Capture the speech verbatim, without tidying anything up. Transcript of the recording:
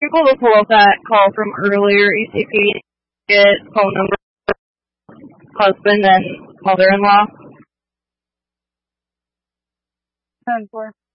able to pull up that call from earlier? E C P get phone number, husband and mother-in-law. ten four.